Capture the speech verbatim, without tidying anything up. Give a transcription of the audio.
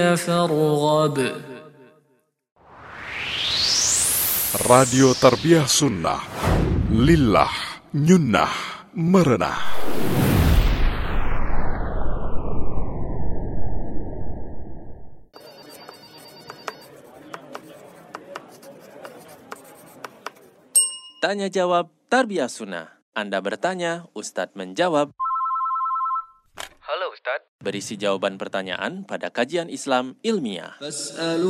فارغب. Radio Tarbiyah Sunnah, Lillah, Nyunnah, Merenah. Tanya jawab Tarbiyah Sunnah. Anda bertanya, Ustadz menjawab. Halo Ustadz. Berisi jawaban pertanyaan pada kajian Islam ilmiah.